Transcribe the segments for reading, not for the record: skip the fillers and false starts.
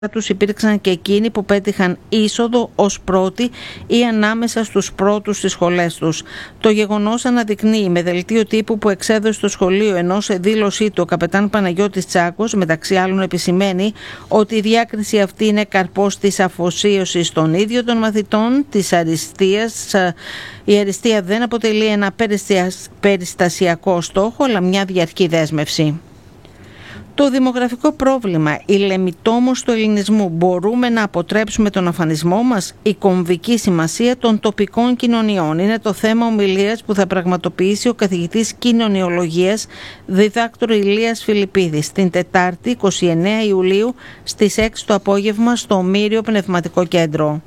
τους υπήρξαν και εκείνοι που πέτυχαν είσοδο ως πρώτοι ή ανάμεσα στους πρώτους στις σχολές τους. Το γεγονός αναδεικνύει με δελτίο τύπου που εξέδωσε στο σχολείο, ενώ σε δήλωσή του ο καπετάν Παναγιώτης Τσάκος μεταξύ άλλων επισημαίνει ότι η διάκριση αυτή είναι καρπός της αφοσίωσης των ίδιων των μαθητών, της αριστείας. Η αριστεία δεν αποτελεί ένα περιστασιακό στόχο, αλλά μια διαρκή δέσμευση. Το δημογραφικό πρόβλημα, η λεμιτόμος του ελληνισμού, μπορούμε να αποτρέψουμε τον αφανισμό μας? Η κομβική σημασία των τοπικών κοινωνιών είναι το θέμα ομιλίας που θα πραγματοποιήσει ο καθηγητής κοινωνιολογίας διδάκτορ Ηλίας Φιλιππίδης την Τετάρτη 29 Ιουλίου στις 6 το απόγευμα στο Ομήριο Πνευματικό Κέντρο.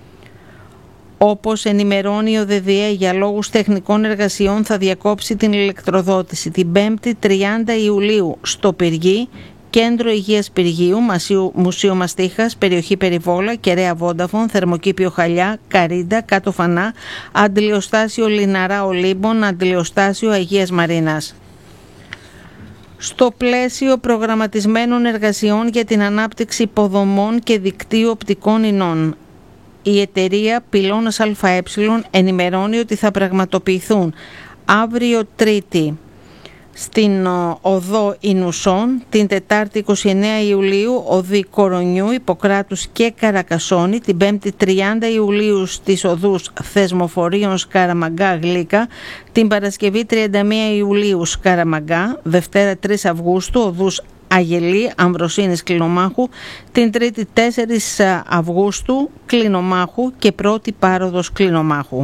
Όπως ενημερώνει ο ΔΔΕ, για λόγους τεχνικών εργασιών θα διακόψει την ηλεκτροδότηση την 5η 30 Ιουλίου στο Πυργή, Κέντρο Υγείας Πυργίου, Μουσείο Μαστίχας, περιοχή Περιβόλα, Κεραία Βόνταφον, Θερμοκήπιο Χαλιά, Καρίντα, Κάτω Φανά, Αντιλιοστάσιο Λιναρά Ολύμπων, Αντιλιοστάσιο Αγίας Μαρίνας. Στο πλαίσιο προγραμματισμένων εργασιών για την ανάπτυξη υποδομών και δικτύου οπτικών ινών, η εταιρεία Πυλώνας ΑΕ ενημερώνει ότι θα πραγματοποιηθούν αύριο Τρίτη στην οδό Ινουσών, την Τετάρτη 29 Ιουλίου οδοί Κορονιού, Ιπποκράτους και Καρακασόνη, την 5η 30 Ιουλίου στις οδούς Θεσμοφορίων Σκαραμαγκά Γλύκα, την Παρασκευή 31 Ιουλίου Σκαραμαγκά, Δευτέρα 3 Αυγούστου οδούς Αγελή, Αμβροσίνης Κλινομάχου, την Τρίτη 4 Αυγούστου Κλινομάχου και πρώτη πάροδος Κλινομάχου.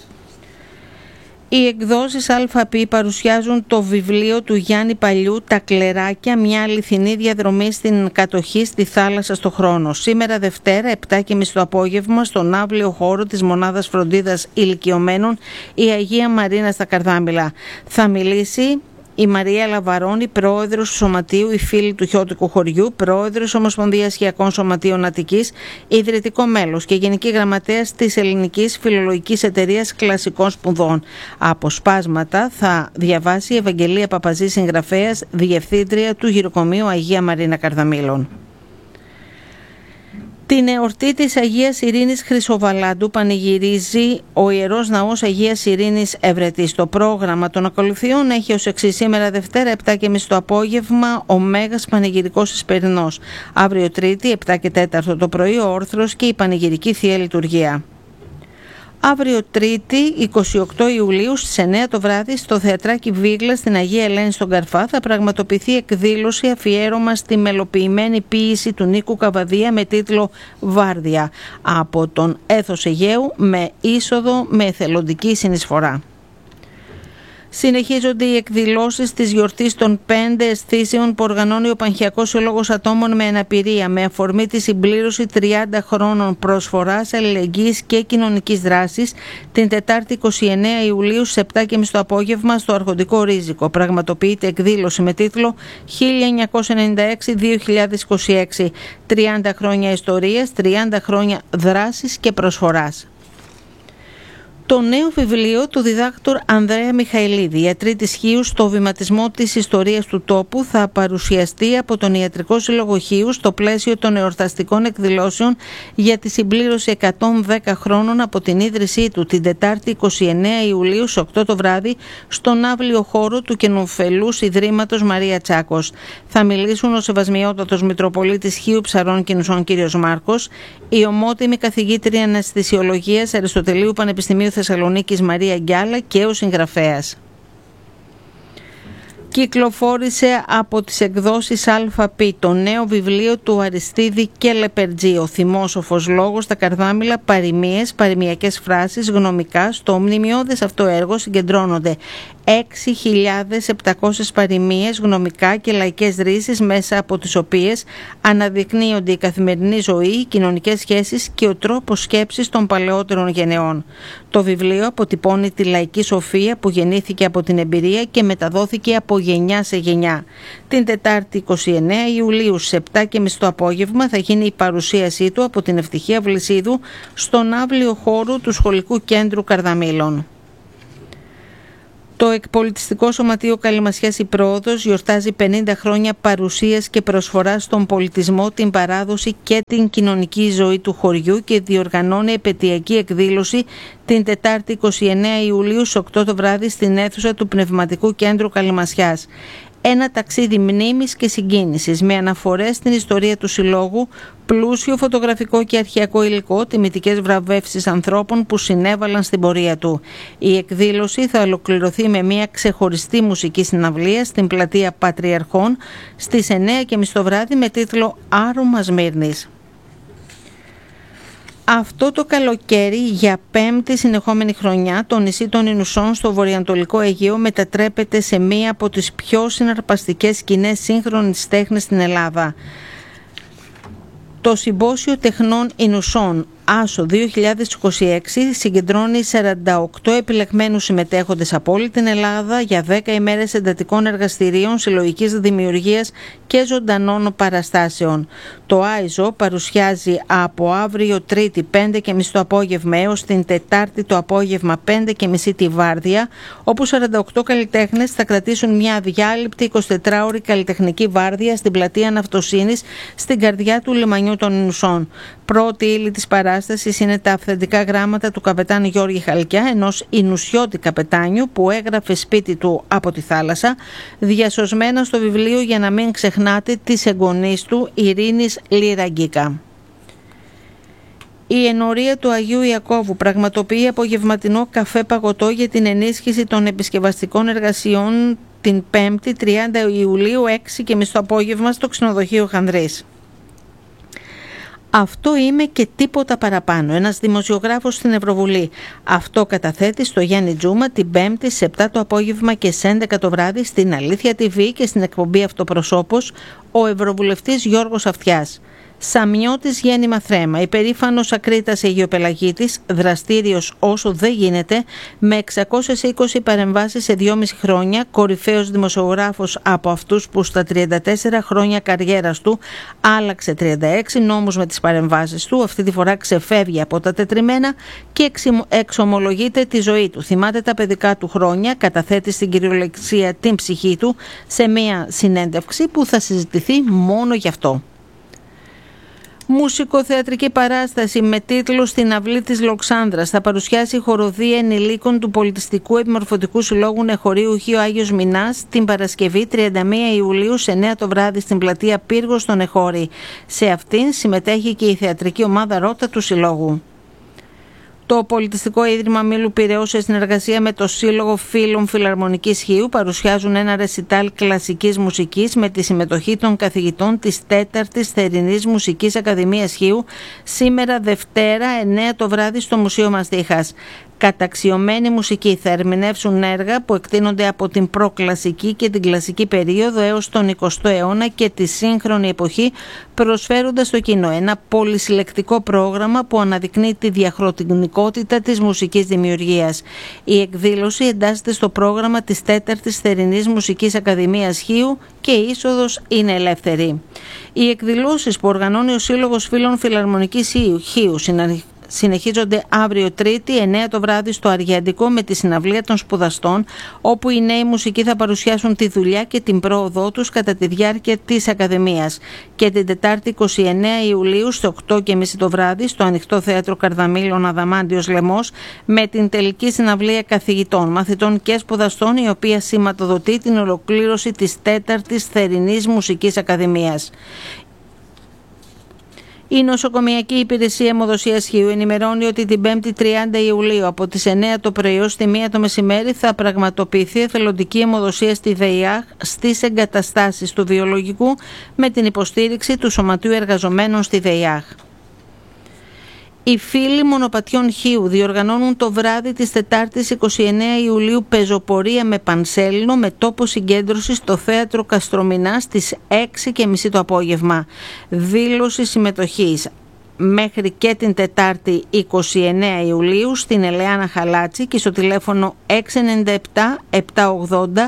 Οι εκδόσεις ΑΠ παρουσιάζουν το βιβλίο του Γιάννη Παλιού «Τα κλεράκια, μια αληθινή διαδρομή στην κατοχή στη θάλασσα στο χρόνο». Σήμερα Δευτέρα, 7.30 το απόγευμα, στον αύλιο χώρο της Μονάδας Φροντίδας Ηλικιωμένων η Αγία Μαρίνα στα Καρδάμηλα. Θα μιλήσει η Μαρία Λαβαρώνη, πρόεδρος του Σωματείου «Η Φίλη του Χιώτικου Χωριού», πρόεδρος Ομοσπονδίας Χιακών Σωματείων Αττικής, ιδρυτικό μέλος και γενική γραμματέας της Ελληνικής Φιλολογικής Εταιρείας Κλασικών Σπουδών. Αποσπάσματα θα διαβάσει η Ευαγγελία Παπαζή, συγγραφέας, διευθύντρια του Γυροκομείου Αγία Μαρίνα Καρδαμήλων. Την εορτή της Αγίας Ειρήνης Χρυσοβαλάντου πανηγυρίζει ο Ιερός Ναός Αγίας Ειρήνης Ευρετής. Το πρόγραμμα των ακολουθιών έχει ως εξής: σήμερα Δευτέρα 7.30 το απόγευμα ο Μέγας Πανηγυρικός Εσπερινός. Αύριο Τρίτη 7 και 4 το πρωί ο όρθρος και η Πανηγυρική Θεία Λειτουργία. Αύριο Τρίτη 28 Ιουλίου στις 9 το βράδυ στο Θεατράκι Βίγλα στην Αγία Ελένη στον Καρφά θα πραγματοποιηθεί εκδήλωση αφιέρωμα στη μελοποιημένη ποίηση του Νίκου Καβαδία με τίτλο «Βάρδια» από τον Έθος Αιγαίου με είσοδο με εθελοντική συνεισφορά. Συνεχίζονται οι εκδηλώσεις της γιορτής των 5 αισθήσεων που οργανώνει ο Πανχιακός Σύλλογος Ατόμων με Αναπηρία με αφορμή τη συμπλήρωση 30 χρόνων προσφοράς, αλληλεγγύης και κοινωνικής δράσης την Τετάρτη 29 Ιουλίου στις 7.30 το απόγευμα στο Αρχοντικό Ρίζικο. Πραγματοποιείται εκδήλωση με τίτλο 1996-2026, 30 χρόνια ιστορίας, 30 χρόνια δράσης και προσφοράς. Το νέο βιβλίο του διδάκτορ Ανδρέα Μιχαηλίδη, «Ιατροί της Χίους στο βηματισμό της ιστορίας του τόπου», θα παρουσιαστεί από τον Ιατρικό Σύλλογο Χίου στο πλαίσιο των εορταστικών εκδηλώσεων για τη συμπλήρωση 110 χρόνων από την ίδρυσή του την Τετάρτη 29 Ιουλίου στις 8 το βράδυ στον αύλιο χώρο του Καινοφελούς Ιδρύματος Μαρία Τσάκος. Θα μιλήσουν ο Σεβασμιότατος Μητροπολίτης Χίου Ψαρών και Νουσών κ. Μάρκος, η ομότιμη καθηγήτρια Αναισθησιολογίας Αριστοτελείου Πανεπιστημίου Θεσσαλονίκης Μαρία Γκιάλα και ο συγγραφέας. Κυκλοφόρησε από τις εκδόσεις ΑΠ το νέο βιβλίο του Αριστίδη και Λεπερτζή, «Ο θυμόσοφος λόγος στα Καρδάμηλα, παροιμίες, παροιμιακές φράσεις, γνωμικά». Στο μνημειώδες αυτό έργο συγκεντρώνονται 6.700 παροιμίες, γνωμικά και λαϊκές ρίσεις, μέσα από τις οποίες αναδεικνύονται η καθημερινή ζωή, οι κοινωνικές σχέσεις και ο τρόπος σκέψης των παλαιότερων γενεών. Το βιβλίο αποτυπώνει τη λαϊκή σοφία που γεννήθηκε από την εμπειρία και μεταδόθηκε από γενιά σε γενιά. Την Τετάρτη 29 Ιουλίου στις 7.30 το απόγευμα θα γίνει η παρουσίασή του από την Ευτυχία Βλησίδου στον αύλιο χώρο του Σχολικού Κέντρου Καρδαμήλων. Το Εκπολιτιστικό Σωματείο Καλυμασιάς η Πρόοδος γιορτάζει 50 χρόνια παρουσίας και προσφοράς στον πολιτισμό, την παράδοση και την κοινωνική ζωή του χωριού και διοργανώνει επετειακή εκδήλωση την Τετάρτη 29 Ιουλίου στις 8 το βράδυ στην αίθουσα του Πνευματικού Κέντρου Καλυμασιάς. Ένα ταξίδι μνήμης και συγκίνησης με αναφορές στην ιστορία του Συλλόγου, πλούσιο φωτογραφικό και αρχαιακό υλικό, τιμητικές βραβεύσεις ανθρώπων που συνέβαλαν στην πορεία του. Η εκδήλωση θα ολοκληρωθεί με μια ξεχωριστή μουσική συναυλία στην πλατεία Πατριαρχών στις 9:30 το βράδυ με τίτλο «Άρωμα Σμύρνης». Αυτό το καλοκαίρι, για 5η συνεχόμενη χρονιά, το νησί των Ινουσών στο βορειοανατολικό Αιγαίο μετατρέπεται σε μία από τις πιο συναρπαστικές σκηνές σύγχρονης τέχνης στην Ελλάδα. Το Συμπόσιο Τεχνών Ινουσών Άσο 2026 συγκεντρώνει 48 επιλεγμένους συμμετέχοντες από όλη την Ελλάδα για 10 ημέρες εντατικών εργαστηρίων συλλογικής δημιουργίας και ζωντανών παραστάσεων. Το ΆΙΖΟ παρουσιάζει από αύριο Τρίτη 5:30 το απόγευμα έως την Τετάρτη το απόγευμα 5:30 τη βάρδια, όπου 48 καλλιτέχνες θα κρατήσουν μια αδιάλειπτη 24ωρη καλλιτεχνική βάρδια στην πλατεία Ναυτοσύνης στην καρδιά του λιμανιού των Ινουσών. Πρώτη ύλη της παράστασης είναι τα αυθεντικά γράμματα του καπετάν Γιώργη Χαλκιά, ενός Ινουσιώτη καπετάνιου που έγραφε σπίτι του από τη θάλασσα, διασωσμένα στο βιβλίο «Για να μην ξεχνάτε» της εγγονής του Ειρήνης Λιραγκίκα. Η ενορία του Αγίου Ιακώβου πραγματοποιεί απογευματινό καφέ παγωτό για την ενίσχυση των επισκευαστικών εργασιών την 5η 30 Ιουλίου 6:30 το απόγευμα στο ξενοδοχείο Χανδρής. Αυτό είμαι και τίποτα παραπάνω. Ένας δημοσιογράφος στην Ευρωβουλή. Αυτό καταθέτει στο Γιάννη Τζούμα την 5η σε 7 το απόγευμα και σε 11 το βράδυ στην Αλήθεια TV και στην εκπομπή Αυτοπροσώπος ο Ευρωβουλευτής Γιώργος Αυτιάς. Σαμιώτης γέννημα θρέμα, υπερήφανος ακρίτας Αιγιοπελαγίτης, δραστήριος όσο δεν γίνεται, με 620 παρεμβάσεις σε 2,5 χρόνια, κορυφαίος δημοσιογράφος από αυτούς που στα 34 χρόνια καριέρας του άλλαξε 36 νόμους με τις παρεμβάσεις του, αυτή τη φορά ξεφεύγει από τα τετριμένα και εξομολογείται τη ζωή του. Θυμάται τα παιδικά του χρόνια, καταθέτει στην κυριολεξία την ψυχή του σε μια συνέντευξη που θα συζητηθεί μόνο γι' αυτό. Μουσικοθεατρική παράσταση με τίτλο «Στην αυλή της Λοξάνδρας» θα παρουσιάσει η χοροδία ενηλίκων του Πολιτιστικού Επιμορφωτικού Συλλόγου Νεχωρίου Χίου Άγιος Μινάς την Παρασκευή 31 Ιουλίου σε 9 το βράδυ στην πλατεία Πύργος στο Νεχώρι. Σε αυτήν συμμετέχει και η θεατρική ομάδα Ρότα του Συλλόγου. Το Πολιτιστικό Ίδρυμα Μήλου Πειραιώς σε συνεργασία με το Σύλλογο Φίλων Φιλαρμονικής Χίου παρουσιάζουν ένα ρεσιτάλ κλασικής μουσικής με τη συμμετοχή των καθηγητών της 4ης Θερινής Μουσικής Ακαδημίας Χίου σήμερα Δευτέρα 9 το βράδυ στο Μουσείο Μαστίχας. Καταξιωμένη μουσική θα ερμηνεύσουν έργα που εκτείνονται από την προκλασική και την κλασική περίοδο έως τον 20ο αιώνα και τη σύγχρονη εποχή, προσφέροντας στο κοινό ένα πολυσυλλεκτικό πρόγραμμα που αναδεικνύει τη διαχρονικότητα της μουσικής δημιουργίας. Η εκδήλωση εντάσσεται στο πρόγραμμα της 4ης Θερινής Μουσικής Ακαδημίας Χίου και η είσοδος είναι ελεύθερη. Οι εκδηλώσεις που οργανώνει ο Σύλλογος Φίλων Φιλαρμονικής Χίου συνεχίζονται αύριο Τρίτη 9 το βράδυ στο Αργιαντικό με τη συναυλία των σπουδαστών, όπου οι νέοι μουσικοί θα παρουσιάσουν τη δουλειά και την πρόοδό τους κατά τη διάρκεια της Ακαδημίας. Και την Τετάρτη 29 Ιουλίου στις 8:30 το βράδυ στο Ανοιχτό Θέατρο Καρδαμήλων Αδαμάντιος Λεμός με την τελική συναυλία καθηγητών, μαθητών και σπουδαστών, η οποία σηματοδοτεί την ολοκλήρωση της 4ης Θερινής Μουσικής Ακαδημίας. Η Νοσοκομιακή Υπηρεσία Αιμοδοσίας Χίου ενημερώνει ότι την 5η 30 Ιουλίου από τις 9 το πρωί ως τη 1 το μεσημέρι θα πραγματοποιηθεί εθελοντική αιμοδοσία στη ΔΕΙΑΧ στις εγκαταστάσεις του βιολογικού με την υποστήριξη του Σωματείου Εργαζομένων στη ΔΕΙΑΧ. Οι φίλοι Μονοπατιών Χίου διοργανώνουν το βράδυ της Τετάρτης 29 Ιουλίου πεζοπορία με πανσέλινο με τόπο συγκέντρωσης στο Θέατρο Καστρομηνά στις 6:30 το απόγευμα. Δήλωση συμμετοχής μέχρι και την Τετάρτη 29 Ιουλίου στην Ελεάνα Χαλάτση και στο τηλέφωνο 697 780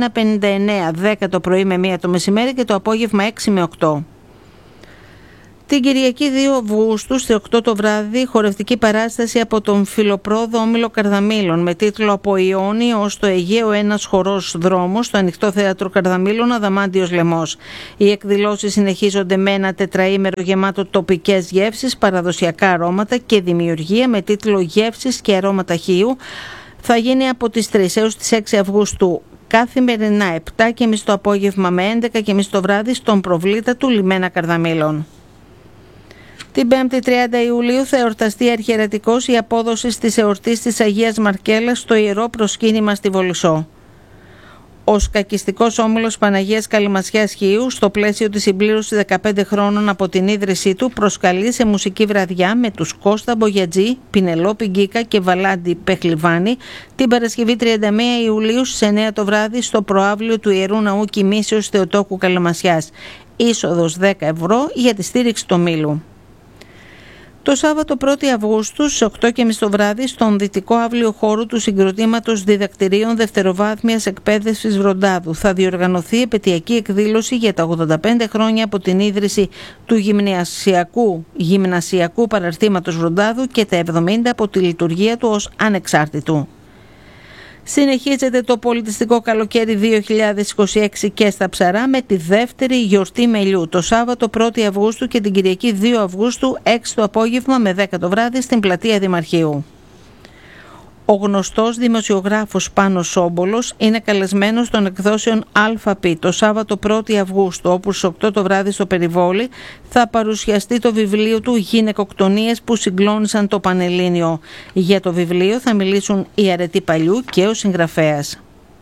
7159 10 το πρωί με 1 το μεσημέρι και το απόγευμα 6 με 8. Την Κυριακή 2 Αυγούστου στις 8 το βράδυ χορευτική παράσταση από τον Φιλοπρόδο Όμιλο Καρδαμήλων με τίτλο «Από Ιόνιο ως το Αιγαίο ένας χορός δρόμος» στο Ανοιχτό Θέατρο Καρδαμήλων, Αδαμάντιος Λεμός. Οι εκδηλώσεις συνεχίζονται με ένα τετραήμερο γεμάτο τοπικές γεύσεις, παραδοσιακά αρώματα και δημιουργία με τίτλο «Γεύσεις και αρώματα Χίου». Θα γίνει από τις 3 έως τις 6 Αυγούστου. Καθημερινά 7.30 το απόγευμα με 11.30 το βράδυ στον προβλήτα του Λιμένα Καρδαμήλων. Την 5η 30 Ιουλίου θα εορταστεί αρχιερατικώς η απόδοση της εορτής της Αγίας Μαρκέλας στο Ιερό Προσκύνημα στη Βολισσό. Ο Σκακιστικός Όμιλος Παναγίας Καλυμασιάς Χίου, στο πλαίσιο της συμπλήρωσης 15 χρόνων από την ίδρυσή του, προσκαλεί σε μουσική βραδιά με τους Κώστα Μπογιατζή, Πινελόπη Γκίκα και Βαλάντι Πεχλιβάνη την Παρασκευή 31 Ιουλίου στις 9 το βράδυ στο προαύλιο του Ιερού Ναού Κοιμήσεως Θεοτόκου Καλυμασιάς. Είσοδος 10 ευρώ για τη στήριξη του ομίλου. Το Σάββατο 1η Αυγούστου στις 8.30 το βράδυ στον δυτικό αύλιο χώρο του Συγκροτήματος Διδακτηρίων Δευτεροβάθμιας Εκπαίδευσης Βροντάδου θα διοργανωθεί επαιτειακή εκδήλωση για τα 85 χρόνια από την ίδρυση του γυμνασιακού παραρτήματος Βροντάδου και τα 70 από τη λειτουργία του ως ανεξάρτητου. Συνεχίζεται το πολιτιστικό καλοκαίρι 2026 και στα Ψαρά με τη δεύτερη γιορτή μελιού το Σάββατο 1η Αυγούστου και την Κυριακή 2 Αυγούστου 6 το απόγευμα με 10 το βράδυ στην πλατεία Δημαρχείου. Ο γνωστός δημοσιογράφος Πάνος Σόμπολος είναι καλεσμένος των εκδόσεων ΑΠ το Σάββατο 1η Αυγούστου, όπου στις 8 το βράδυ στο Περιβόλι θα παρουσιαστεί το βιβλίο του «Γυναικοκτονίες που συγκλώνησαν το Πανελλήνιο». Για το βιβλίο θα μιλήσουν η Αρετή Παλιού και ο συγγραφέας.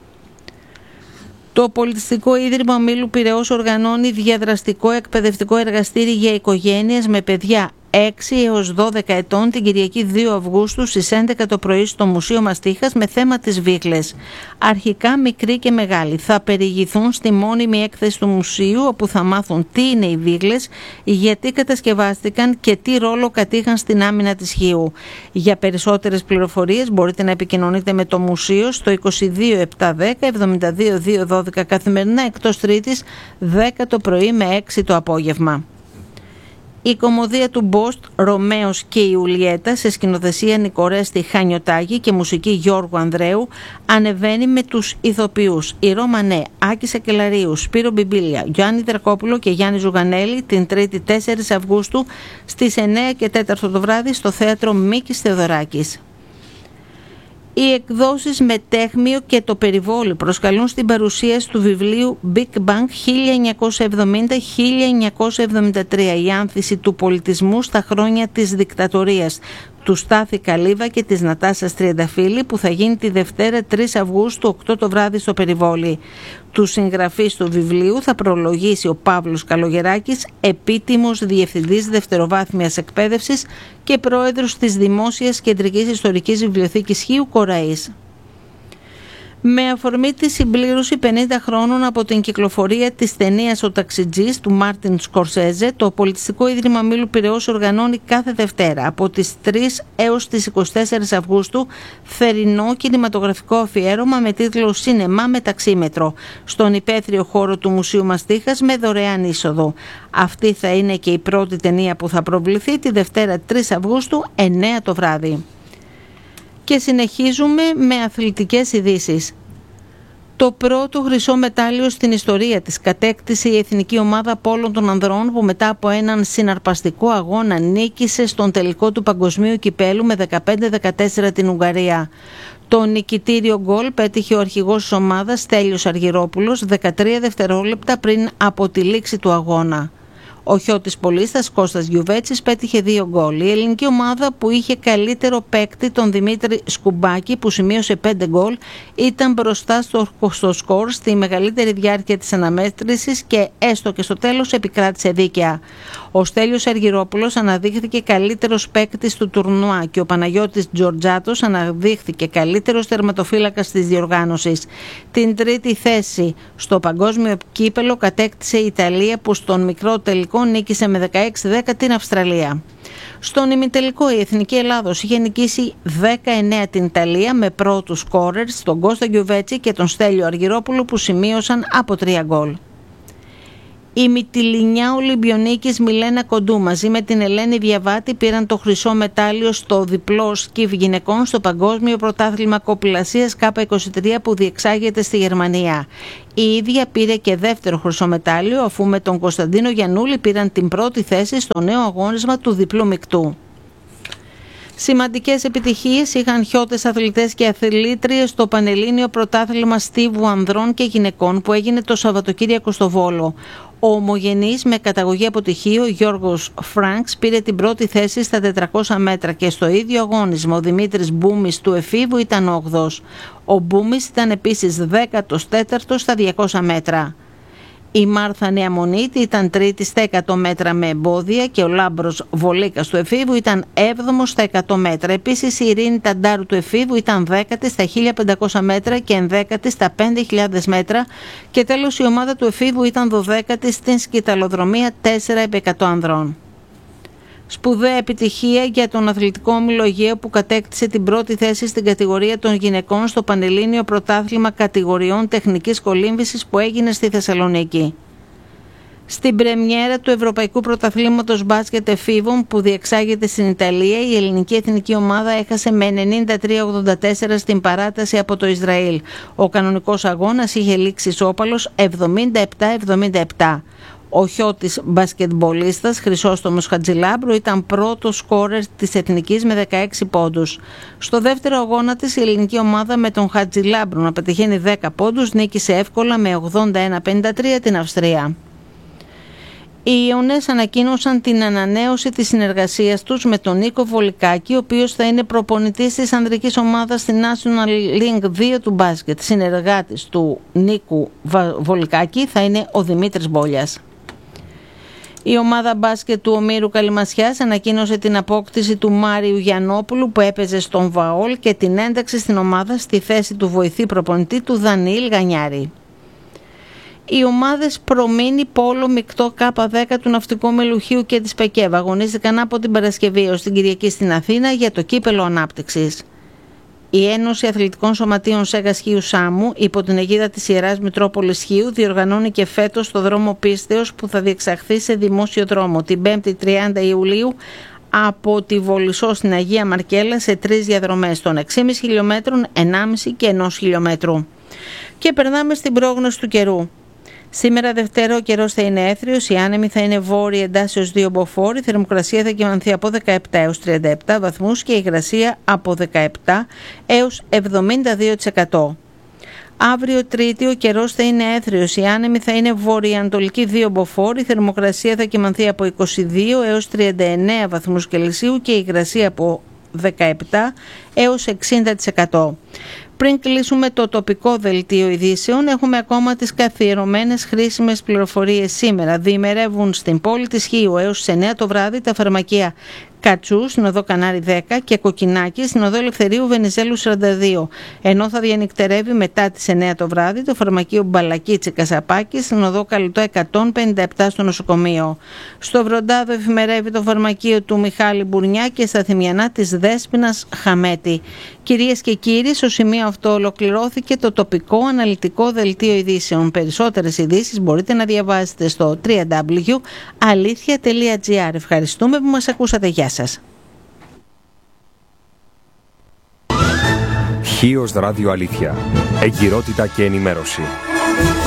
Το Πολιτιστικό Ίδρυμα Ομίλου Πειραιώς οργανώνει διαδραστικό εκπαιδευτικό εργαστήρι για οικογένειες με παιδιά 6 έως 12 ετών την Κυριακή 2 Αυγούστου στις 11 το πρωί στο Μουσείο Μαστίχας με θέμα τις βίχλες. Αρχικά μικροί και μεγάλοι θα περιηγηθούν στη μόνιμη έκθεση του μουσείου, όπου θα μάθουν τι είναι οι βίχλες, γιατί κατασκευάστηκαν και τι ρόλο κατήχαν στην άμυνα της Χίου. Για περισσότερες πληροφορίες μπορείτε να επικοινωνείτε με το μουσείο στο 22 710 72 212 καθημερινά εκτός Τρίτης 10 το πρωί με 6 το απόγευμα. Η κωμωδία του Μπόστ, Ρωμαίος και Ιουλιέτα, σε σκηνοθεσία Νικορέστη Χανιωτάκη και μουσική Γιώργου Ανδρέου, ανεβαίνει με τους ηθοποιούς Ρώμανέ, Άκη Σακελαρίου, Σπύρο Μπιμπίλια, Γιάννη Δρακόπουλο και Γιάννη Ζουγανέλη την 3η 4 Αυγούστου στις 9 και 4 το βράδυ στο θέατρο Μίκης Θεοδωράκης. Οι εκδόσεις Μετέχμιο και το Περιβόλι προσκαλούν στην παρουσίαση του βιβλίου Big Bang 1970-1973, η άνθηση του πολιτισμού στα χρόνια της δικτατορίας, του Στάθη Καλίβα και της Νατάσας Τριανταφύλλη, που θα γίνει τη Δευτέρα 3 Αυγούστου 8 το βράδυ στο Περιβόλι. Τους συγγραφείς του βιβλίου θα προλογίσει ο Παύλος Καλογεράκης, επίτιμος διευθυντής δευτεροβάθμιας εκπαίδευσης και πρόεδρος της Δημόσιας Κεντρικής Ιστορικής Βιβλιοθήκης Χίου Κοραής. Με αφορμή τη συμπλήρωση 50 χρόνων από την κυκλοφορία της ταινίας «Ο Ταξιτζής» του Μάρτιν Σκορσέζε, το Πολιτιστικό Ίδρυμα Ομίλου Πειραιώς οργανώνει κάθε Δευτέρα από τις 3 έως τις 24 Αυγούστου θερινό κινηματογραφικό αφιέρωμα με τίτλο «Σινεμά με ταξίμετρο» στον υπαίθριο χώρο του Μουσείου Μαστίχας με δωρεάν είσοδο. Αυτή θα είναι και η πρώτη ταινία που θα προβληθεί τη Δευτέρα 3 Αυγούστου 9 το βράδυ. Και συνεχίζουμε με αθλητικές ειδήσεις. Το πρώτο χρυσό μετάλλιο στην ιστορία της κατέκτησε η εθνική ομάδα πόλων των ανδρών, που μετά από έναν συναρπαστικό αγώνα νίκησε στον τελικό του παγκοσμίου κυπέλου με 15-14 την Ουγγαρία. Το νικητήριο γκολ πέτυχε ο αρχηγός της ομάδας Στέλιος Αργυρόπουλος 13 δευτερόλεπτα πριν από τη λήξη του αγώνα. Ο χιώτης πολίστας Κώστας Γιουβέτσης πέτυχε 2 γκολ. Η ελληνική ομάδα, που είχε καλύτερο παίκτη τον Δημήτρη Σκουμπάκη που σημείωσε 5 γκολ, ήταν μπροστά στο σκορ στη μεγαλύτερη διάρκεια της αναμέτρησης και έστω και στο τέλος επικράτησε δίκαια. Ο Στέλιος Αργυρόπουλος αναδείχθηκε καλύτερος παίκτης του τουρνουά και ο Παναγιώτης Τζορτζάτος αναδείχθηκε καλύτερος τερματοφύλακας της διοργάνωσης. Την τρίτη θέση στο παγκόσμιο κύπελο κατέκτησε η Ιταλία, που στον μικρό τελικό νίκησε με 16-10 την Αυστραλία. Στον ημιτελικό η Εθνική Ελλάδος είχε νικήσει 19 την Ιταλία με πρώτους σκόρερς τον Κώστα Γιουβέτσι και τον Στέλιο Αργυρόπουλο, που σημείωσαν από 3 γκολ. Η Μυτιληνιά Ολυμπιονίκης Μιλένα Κοντού μαζί με την Ελένη Διαβάτη πήραν το χρυσό μετάλλιο στο διπλό σκιφ γυναικών στο Παγκόσμιο Πρωτάθλημα Κοπηλασίας K23 που διεξάγεται στη Γερμανία. Η ίδια πήρε και δεύτερο χρυσό μετάλλιο, αφού με τον Κωνσταντίνο Γιαννούλη πήραν την πρώτη θέση στο νέο αγώνισμα του διπλού μεικτού. Σημαντικές επιτυχίες είχαν χιώτες αθλητές και αθλήτριες στο Πανελλήνιο Πρωτάθλημα Στίβου ανδρών και γυναικών που έγινε το Σαββατοκύριακο στο Βόλο. Ο ομογενής με καταγωγή από Τυχείο Γιώργος Φρανκς πήρε την πρώτη θέση στα 400 μέτρα και στο ίδιο αγώνισμα ο Δημήτρης Μπούμης του εφήβου ήταν 8ος. Ο Μπούμης ήταν επίσης 14ος στα 200 μέτρα. Η Μάρθα Νεαμονίτη ήταν τρίτη στα 100 μέτρα με εμπόδια και ο Λάμπρος Βολίκας του εφήβου ήταν 7ος στα 100 μέτρα. Επίσης η Ειρήνη Ταντάρου του εφήβου ήταν 10η στα 1500 μέτρα και 11η στα 5.000 μέτρα και τέλος η ομάδα του εφήβου ήταν 12η στην σκηταλοδρομία 4x100 ανδρών. Σπουδαία επιτυχία για τον αθλητικό όμιλο Αιγαίου που κατέκτησε την πρώτη θέση στην κατηγορία των γυναικών στο Πανελλήνιο Πρωτάθλημα Κατηγοριών Τεχνικής Κολύμβησης που έγινε στη Θεσσαλονίκη. Στην πρεμιέρα του Ευρωπαϊκού Πρωταθλήματος Μπάσκετ Εφήβων που διεξάγεται στην Ιταλία, η ελληνική εθνική ομάδα έχασε με 93-84 στην παράταση από το Ισραήλ. Ο κανονικός αγώνας είχε λήξει ισόπαλος 77-77. Ο χιώτης μπασκετμπολίστας Χρυσόστομος Χατζηλάμπρου ήταν πρώτος σκόρερ της Εθνικής με 16 πόντους. Στο δεύτερο αγώνα της η ελληνική ομάδα με τον Χατζηλάμπρου να πετυχαίνει 10 πόντους νίκησε εύκολα με 81-53 την Αυστρία. Οι Ιωνές ανακοίνωσαν την ανανέωση της συνεργασίας τους με τον Νίκο Βολικάκη, ο οποίος θα είναι προπονητής της ανδρικής ομάδας στη National League 2 του μπάσκετ. Συνεργάτης του Νίκου Βολικάκη θα είναι ο Δημήτρης Μπόλιας. Η ομάδα μπάσκετ του Ομήρου Καλυμασιάς ανακοίνωσε την απόκτηση του Μάριου Γιαννόπουλου που έπαιζε στον Βαόλ και την ένταξη στην ομάδα στη θέση του βοηθή προπονητή του Δανιήλ Γανιάρη. Οι ομάδες Προμήνη, Πόλο, Μεικτό, K10 του Ναυτικού Μελουχίου και της ΠΕΚΕΒ αγωνίστηκαν από την Παρασκευή έως την Κυριακή στην Αθήνα για το κύπελο ανάπτυξης. Η Ένωση Αθλητικών Σωματείων Σέγας Χίου Σάμου, υπό την αιγίδα της Ιεράς Μητρόπολης Χίου, διοργανώνει και φέτος το δρόμο πίστεως που θα διεξαχθεί σε δημόσιο δρόμο την 5η 30 Ιουλίου από τη Βολισσό στην Αγία Μαρκέλα σε 3 διαδρομές των 6,5 χιλιόμετρων, 1,5 και 1 χιλιόμετρου. Και περνάμε στην πρόγνωση του καιρού. Σήμερα Δευτέρα ο καιρός θα είναι έθριος, η άνεμη θα είναι βόρεια εντάσσεως 2 μποφόρ, η θερμοκρασία θα κυμανθεί από 17 έως 37 βαθμούς και η υγρασία από 17 έως 72%. Αύριο Τρίτη ο καιρός θα είναι έθριος, η άνεμη θα είναι βόρεια-ανατολική 2 μποφόρ, η θερμοκρασία θα κυμανθεί από 22 έως 39 βαθμούς Κελσίου και η υγρασία από 17 έως 60%. Πριν κλείσουμε το τοπικό δελτίο ειδήσεων, έχουμε ακόμα τις καθιερωμένες χρήσιμες πληροφορίες σήμερα. Διημερεύουν στην πόλη της Χίου έως τις 9 το βράδυ τα φαρμακεία Κατσού στην οδό Κανάρι 10 και Κοκκινάκη στην οδό Ελευθερίου Βενιζέλου 42. Ενώ θα διανυκτερεύει μετά τις 9 το βράδυ το φαρμακείο Μπαλακίτσι Κασαπάκη στην οδό Καλυτό 157 στο νοσοκομείο. Στο Βροντάδο εφημερεύει το φαρμακείο του Μιχάλη Μπουρνιά και στα Θημιανά της Δέσποινας Χαμέτη. Κυρίες και κύριοι, στο σημείο αυτό ολοκληρώθηκε το τοπικό αναλυτικό δελτίο ειδήσεων. Περισσότερες ειδήσεις μπορείτε να διαβάσετε στο www.alithia.gr. Ευχαριστούμε που μας ακούσατε. Γεια σας. Χίος Ράδιο Αλήθεια. Εγκυρότητα και ενημέρωση.